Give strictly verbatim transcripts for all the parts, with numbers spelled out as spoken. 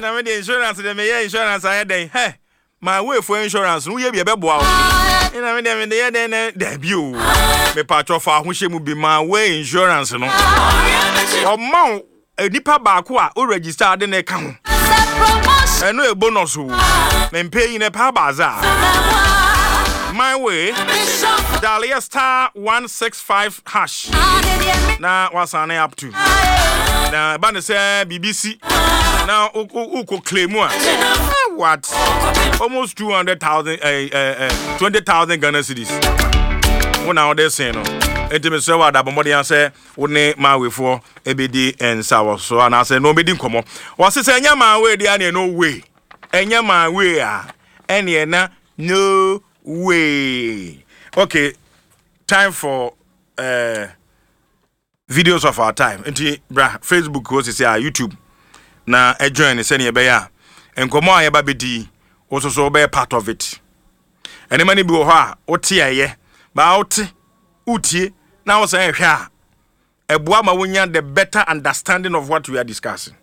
na me the insurance de me ye insurance aye den hey my way for insurance no ye be be boa o na me de me ye den da bi o me patro fa ho hye mu bi my way insurance no o ma enipa ba ko a o register de na ka ho eno e bonus o me pay in a pa bazaar my way Dahlia star one six five hash na wasane up to na ba say B B C now who could claim one what almost two hundred thousand uh, twenty thousand Ghana cedis what now they say no enti say what abomode say woni ma we for ebedi ensa so and I say no bedi nkomo was say enya ma we dia na no way enya ma we a ene na no way. Okay, time for uh videos of our time. Enti bra Facebook go say YouTube na e join say ne be ya enkomo aye ba bedi also so be part of it. Ene mani bi wo ha wote aye ba wote utie na wo say hwe a eboa ma wonya the better understanding of what we are discussing.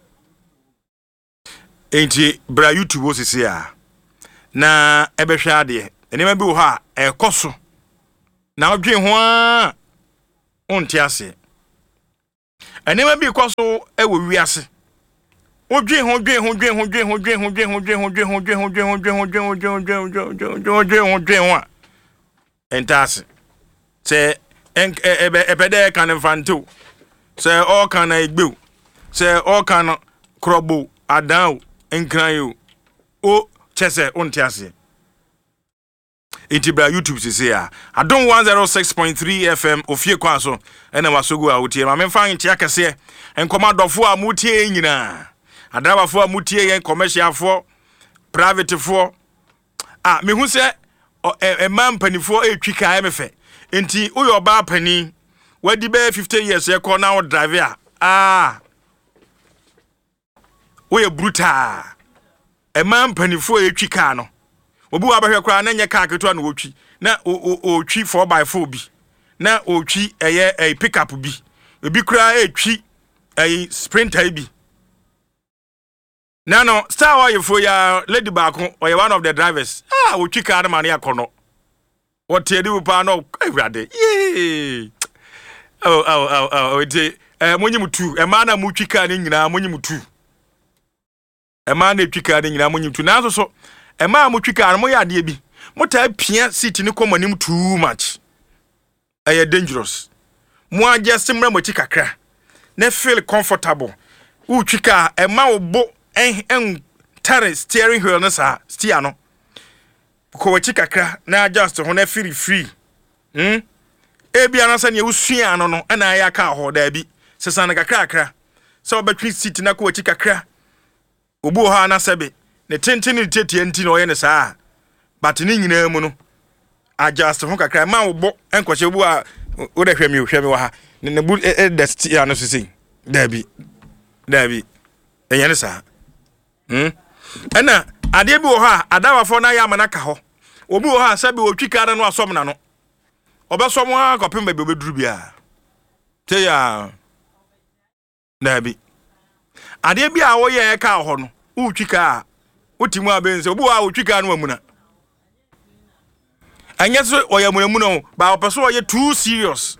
Enti bra YouTube wo say a na e be hwe ade ene ma bi wo ha e koso na odwen ho a onti ase ene ma bi koso e wo wiase odwen ho dwen ho dwen ho dwen ho dwen ho dwen ho dwen ho dwen ho dwen ho dwen ho dwen ho dwen ho dwen ho dwen ho dwen ho entase se en ebede kan fanto se all kan egbe se all kan krobo adan enkran yo o chese onti ase Intibra YouTube si say ah Adon one oh six point three F M ofie kwa so ena wasogu a wotie ma memfa ntia kese enkomadofo a mutie nyina adrabafo a mutie yen commercial fo private fo ah me hu se e man panifo e twika e mefe enti uyo ba pani wadi be fifty years e ko na wo drive a ah uyo brutal e man panifo e twika no obu abahwe kra na nye car keto na wotwi na o twi four by four bi na o twi eye e pickup bi ebi kra e twi e sprinter bi na no star wa yefo ya lady back or one of the drivers ah o twi car man ya kono what ye do pa no awrade ye oh oh oh oh ite eh monyim tu e ma na mu twi car ni nyina monyim tu e ma na twi car ni nyina monyim tu na so so Ema mu twika mo ya de bi mota pia seat ni komanim too much eh dangerous mo adjust mra mo kakra na feel comfortable u twika ema obo en en tare steering wheel na sa steer no ko wa kakra na adjust ho na feel free hm e bia na sa ne usua no no na ya ka ho da bi sesa na kakra kakra so betwi seat na ko wa kakra obu ha na sebe ne tentini tete enti no ye ne saa but ni nyina mu no adjust ho kakra ma wo bo enkoche bu a wo da hwemi hwemi wa ha ne ne bu e desti ya no sisi dabi dabi enye ne saa hm ana ade bi wo ha adawafo na ya amana ka ho obi wo ha sabe wo twika da no asom na no obesom ha kopem ba obeduru bia te ya dabi ade bi a wo ye ka ho no wo twika utimu abenze obu a otwika no amuna anya so oyamuna no ba opeso oye too serious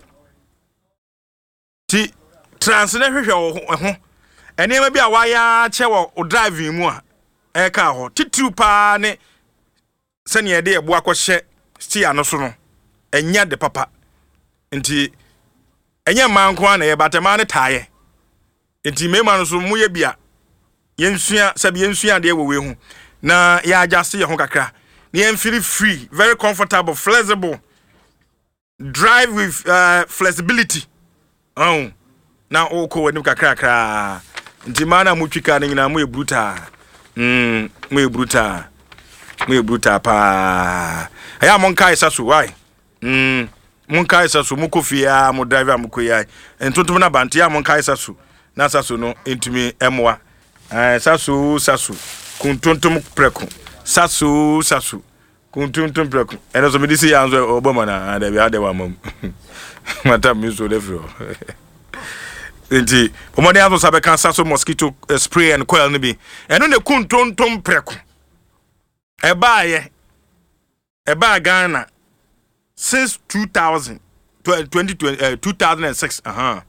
ti transne hwehwe ho enema bi a waya chewo o driving mu a e ka ho titru pa ne sene ye de ebo akohye stia no so no enya de papa nti enya manko na ye batema ne taaye nti mema no so mu ye bia yensua sabi yensua de wewe hu na ya adjust ye ho kakra na yen feel free very comfortable flexible drive with uh, flexibility oh na oko wani kakra kakra nti mana mu twika na nyina mu e brutal mm mu e brutal mu e brutal pa aya mon kai sasu why mm mon kai sasu mu kofia mu driver mu koyai entontom na bante ya mon kai sasu na sasu no entumi emwa eh sasu sasu kuntontom preku sasu sasu kuntontom preku eno so me disi ya nzo oboma na da bi ade wa mam mata mi so defro nti pomode aso sabe kan saso mosquito uh, spray and coil no bi eno ne kuntontom preko e ba ye e ba Ghana since two thousand twenty, uh, two thousand six uh-huh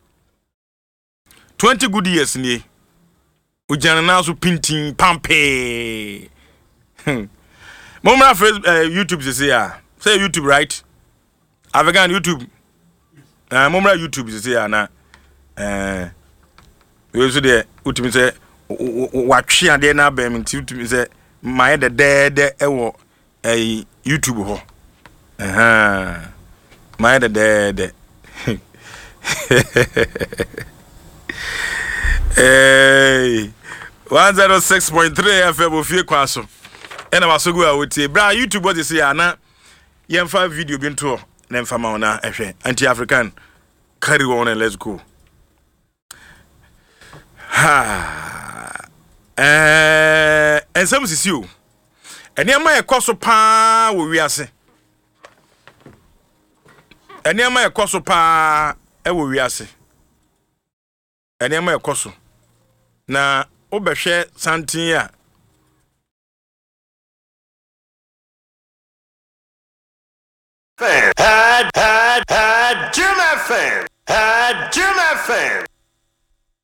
twenty good years ni ujana naso pintin pampe momra Facebook uh, YouTube say ya say YouTube right African YouTube uh, momra YouTube say ya na eh we so de utimi say watwe ade na ba mi utimi say my de de e wo eh YouTube ho eh my de de eh one oh six point three F M ofie kwaso ena wasogu a wotie bra YouTube what say ana yemfa video bi nto na mfa ma ona ehwe anti African carry on and let's go ha eh ensam sisi o eniama ekoso pa wo wiase eniama ekoso pa e wo wiase eniama ekoso na obehwe santin a fan had had had Jim F M had Jim F M